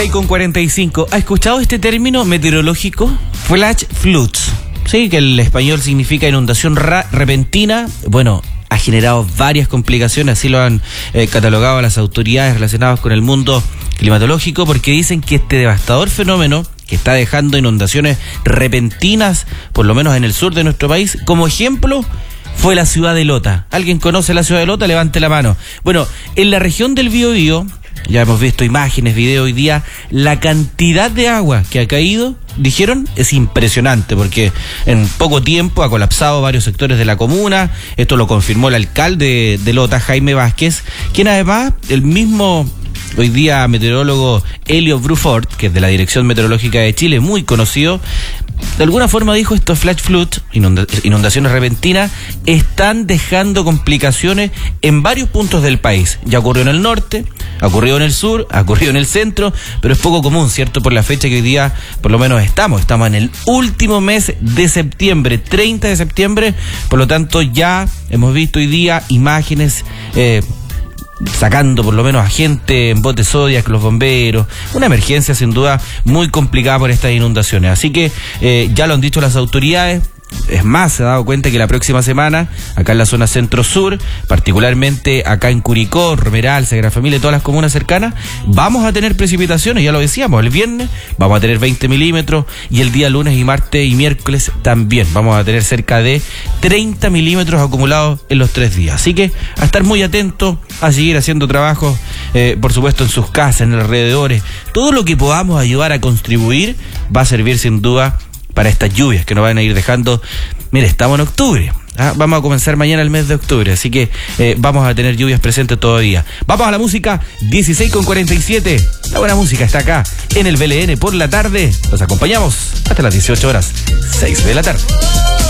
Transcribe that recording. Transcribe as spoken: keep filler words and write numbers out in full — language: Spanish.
Con cuarenta y cinco. ¿Ha escuchado este término meteorológico? Flash floods. Sí, que el español significa inundación ra- repentina. Bueno, ha generado varias complicaciones, así lo han eh, catalogado las autoridades relacionadas con el mundo climatológico, porque dicen que este devastador fenómeno que está dejando inundaciones repentinas, por lo menos en el sur de nuestro país, como ejemplo fue la ciudad de Lota. ¿Alguien conoce la ciudad de Lota? Levante la mano. Bueno, en la región del Biobío, ya hemos visto imágenes, videos hoy día, la cantidad de agua que ha caído, dijeron, es impresionante, porque en poco tiempo ha colapsado varios sectores de la comuna. Esto lo confirmó el alcalde de Lota, Jaime Vázquez, quien además, el mismo hoy día meteorólogo Helio Bruford, que es de la Dirección Meteorológica de Chile, muy conocido, de alguna forma dijo, estos flash floods, inunda- inundaciones repentinas, están dejando complicaciones en varios puntos del país. Ya ocurrió en el norte, ha ocurrido en el sur, ha ocurrido en el centro, pero es poco común, ¿cierto? Por la fecha que hoy día, por lo menos estamos, estamos en el último mes de septiembre, treinta de septiembre, por lo tanto ya hemos visto hoy día imágenes, eh, sacando por lo menos a gente en botes Zodiac, los bomberos, una emergencia sin duda muy complicada por estas inundaciones. Así que eh, ya lo han dicho las autoridades. Es más, se ha dado cuenta que la próxima semana, acá en la zona centro-sur, particularmente acá en Curicó, Romeral, Sagrada Familia y todas las comunas cercanas, vamos a tener precipitaciones, ya lo decíamos, el viernes vamos a tener veinte milímetros y el día lunes y martes y miércoles también vamos a tener cerca de treinta milímetros acumulados en los tres días. Así que a estar muy atentos, a seguir haciendo trabajos, eh, por supuesto en sus casas, en los alrededores. Todo lo que podamos ayudar a contribuir va a servir sin duda para estas lluvias que nos van a ir dejando. Mire, estamos en octubre, ¿ah? Vamos a comenzar mañana el mes de octubre, así que eh, vamos a tener lluvias presentes todavía. Vamos a la música, dieciséis con cuarenta y siete. La buena música está acá en el B L N por la tarde. Los acompañamos hasta las dieciocho horas, seis de la tarde.